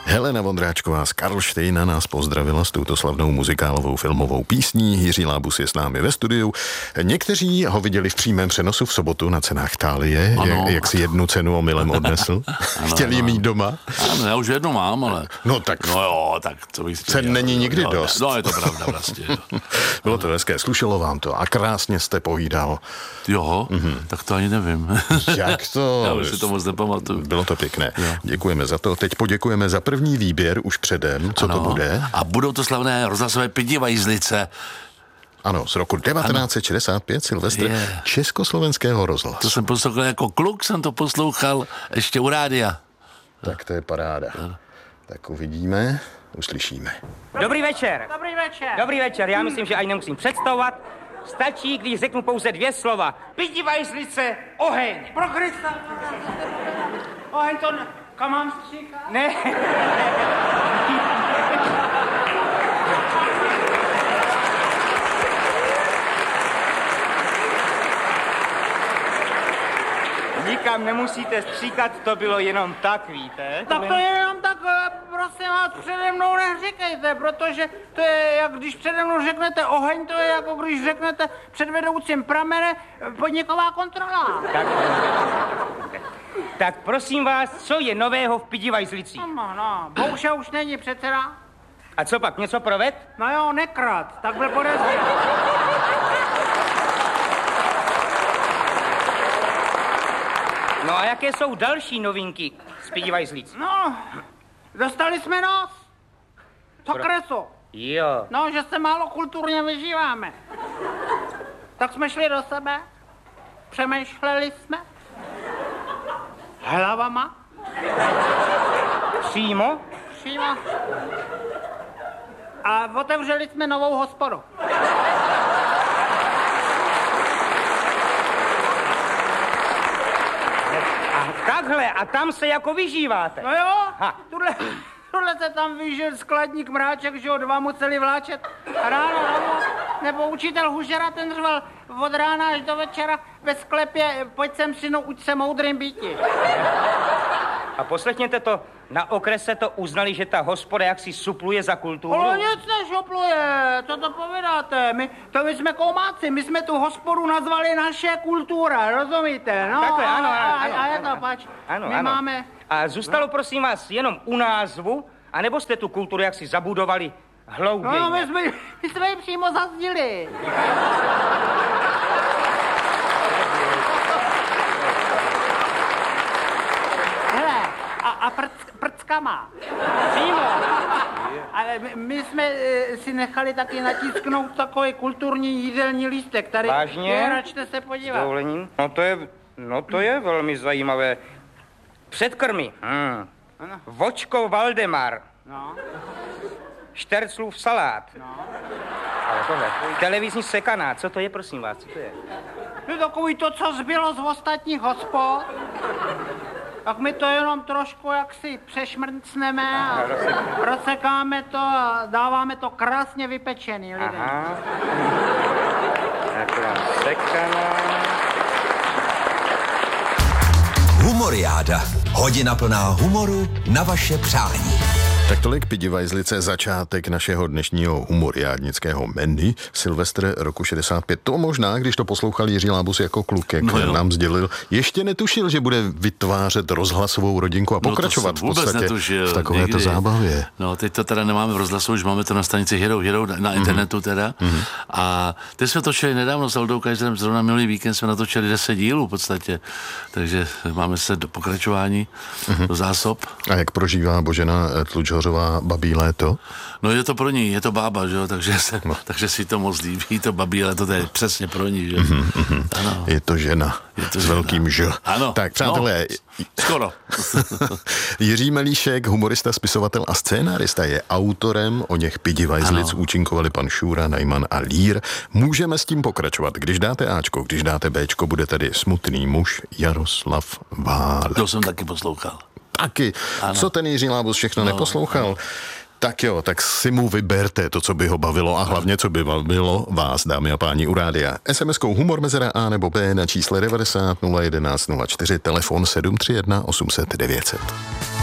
Helena Vondráčková z Karlštejna nás pozdravila s touto slavnou muzikálovou filmovou písní. Jiří Lábus je s námi ve studiu. Někteří ho viděli v přímém přenosu v sobotu na cenách Thálie, jak si jednu cenu omylem odnesl. Chtěli ji mít doma. Ano, já už jednu mám, ale... No tak... No jo, tak co bych si... Cen není nikdy dost. No, je to pravda vlastně. Bylo to hezké, slušelo vám to a krásně jste povídal. Jo, tak to ani nevím. Jak to? Já už si to moc nepamatuju. Bylo to pěkné. Jo. Děkujeme za to. Teď poděkujeme za první výběr už předem. Co to bude? A budou to slavné rozhlasové Pidivajzlice. Ano, z roku 1965 Silvestr Československého rozhlasu. To jsem poslouchal jako kluk, jsem to poslouchal ještě u rádia. Tak to je paráda. Tak uvidíme, uslyšíme. Dobrý večer. Dobrý večer. Dobrý večer, já myslím, že ani nemusím představovat. Stačí, když řeknu pouze dvě slova. Pidivajzlice, oheň. Pro Krista. Oheň to... Kam mám stříkat? Ne. Nikam nemusíte stříkat, to bylo jenom tak, víte? Tak to je jenom tak, prosím vás, přede mnou neříkejte, protože to je, jak když přede mnou řeknete oheň, to je jako když řeknete před vedoucím pramene podniková kontrola. Tak prosím vás, co je nového v Pidivajzlicích? No, Bouša už není předseda. A co pak, něco proved? No jo, nekrát, tak byl podezřelý. No a jaké jsou další novinky z Pidivajzlic? No, dostali jsme nos. Co kreso? Jo. No, že se málo kulturně vyžíváme. Tak jsme šli do sebe, přemýšleli jsme hlavama. Přímo? Přímo. A otevřeli jsme novou hospodu. A takhle, a tam se jako vyžíváte? No jo, Ha. Tohle se tam vyžil skladník Mráček, že ho dva museli vláčet ráno domů. Nebo učitel Hužera, ten řval od rána až do večera ve sklepě, pojď sem synu, uč se moudrým býti. A poslechněte to, na okrese to uznali, že ta hospoda jaksi supluje za kulturu. Ale nic nešopluje, co to povídáte? My jsme koumáci, my jsme tu hospodu nazvali naše kultura, rozumíte? No, Takhle, ano. A je to pač, my máme... A zůstalo, prosím vás, jenom u názvu, anebo jste tu kulturu jaksi zabudovali hlouběji? No, my jsme ji přímo zazdili. Hele, a prckama. Přímo. Ale my jsme si nechali taky natisknout takový kulturní jídelní lístek. Tady, vážně? Račte se podívat. Dovolením? No to je velmi zajímavé. Předkrmy. Vočko Valdemar. No. Šterclův salát. No. Ale tohle. Televizní sekaná. Co to je, prosím vás? Co to je? To je takový to, co zbylo z ostatních hospod. Tak my to jenom trošku jaksi přešmrcneme a rozsekáme to a dáváme to krásně vypečený lidem. Aha. Taková sekaná. Humoriáda. Hodina plná humoru na vaše přání. Tak tolik Pidivajzlice, začátek našeho dnešního humoriádnického menu. Silvestr roku 65. To možná, když to poslouchal Jiří Lábus jako kluk, jak nám sdělil, ještě netušil, že bude vytvářet rozhlasovou rodinku a pokračovat v podstatě v takovéto zábavě. No, teď to teda nemáme v rozhlasu, už máme to na stanici Hero na internetu teda. A teď jsme točili nedávno s Aldou Kajzerem, zrovna minulý víkend jsme natočili 10 dílů v podstatě. Takže máme se do pokračování, do zásob. A jak prožívá Božena Tlučhořová babí léto? No je to pro ní, je to bába, že jo, takže si to moc líbí, to babí léto, to je přesně pro ní, že jo. Ano. Je to žena. S velkým Ž. Ano. Tak, přátelé. No, skoro. Jiří Melíšek, humorista, spisovatel a scénárista, je autorem. O něch Pidivajzlic účinkovali pan Šůra, Najman a Lír. Můžeme s tím pokračovat. Když dáte Ačko, když dáte Bčko, bude tady Smutný muž Jaroslav Válek. To jsem taky poslouchal. Taky. Ano. Co ten Jiří Lábus všechno neposlouchal? Ano. Tak jo, tak si mu vyberte to, co by ho bavilo a hlavně, co by bavilo vás, dámy a páni, u rádia. SMS-kou humor mezera A nebo B na čísle 90 011 04, telefon 731 800 900.